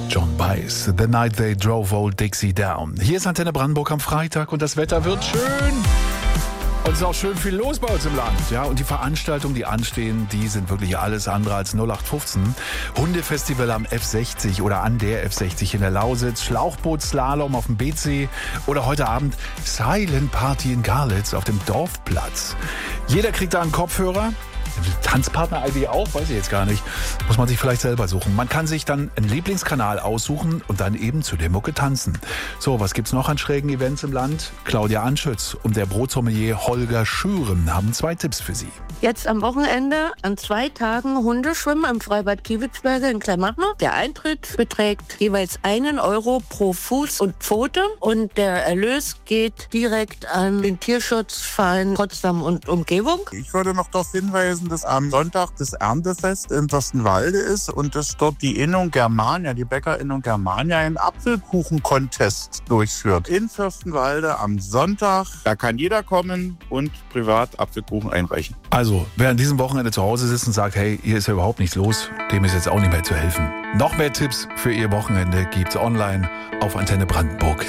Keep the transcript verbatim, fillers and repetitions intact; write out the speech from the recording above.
John Baez, The Night They Drove Old Dixie Down. Hier ist Antenne Brandenburg am Freitag und das Wetter wird schön. Und es ist auch schön viel los bei uns im Land. Ja, und die Veranstaltungen, die anstehen, die sind wirklich alles andere als null acht fünfzehn. Hundefestival am F sechzig oder an der F sechzig in der Lausitz, Schlauchbootslalom auf dem B C oder heute Abend Silent Party in Garlitz auf dem Dorfplatz. Jeder kriegt da einen Kopfhörer. Tanzpartner-I D auch, weiß ich jetzt gar nicht. Muss man sich vielleicht selber suchen. Man kann sich dann einen Lieblingskanal aussuchen und dann eben zu der Mucke tanzen. So, was gibt's noch an schrägen Events im Land? Claudia Anschütz und der Brotsommelier Holger Schüren haben zwei Tipps für Sie. Jetzt am Wochenende an zwei Tagen Hundeschwimmen im Freibad Kiewitzberge in Kleinmachnow. Der Eintritt beträgt jeweils einen Euro pro Fuß und Pfote und der Erlös geht direkt an den Tierschutzverein Potsdam und Umgebung. Ich würde noch darauf hinweisen, dass am Sonntag das Erntefest in Fürstenwalde ist und dass dort die Innung Germania, die Bäckerinnung Germania, einen Apfelkuchen-Contest durchführt. In Fürstenwalde am Sonntag. Da kann jeder kommen und privat Apfelkuchen einreichen. Also, wer an diesem Wochenende zu Hause sitzt und sagt, hey, hier ist ja überhaupt nichts los, dem ist jetzt auch nicht mehr zu helfen. Noch mehr Tipps für Ihr Wochenende gibt's online auf antenne brandenburg